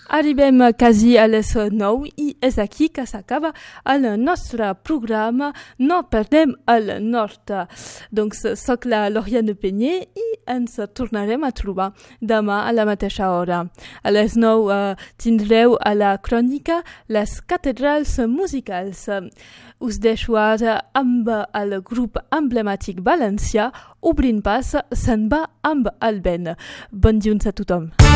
Arribem quasi a les 9 i és aquí que s'acaba el nostre programa No perdem el nord. Doncs soc la Lauriane Peñé i ens tornarem a trobar demà a la mateixa hora. A les 9 tindreu a la crònica les catedrals musicals. Us deixo ara amb el grup emblemàtic valencià Obrint pas se'n va amb el vent. Bon dilluns a tothom.